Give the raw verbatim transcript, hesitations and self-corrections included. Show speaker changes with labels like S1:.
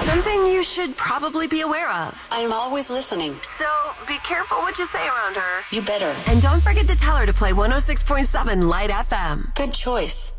S1: Something you should probably be aware of.
S2: I am always listening.
S1: So be careful what you say around her.
S2: You better.
S1: And don't forget to tell her to play one oh six point seven Light F M.
S2: Good choice.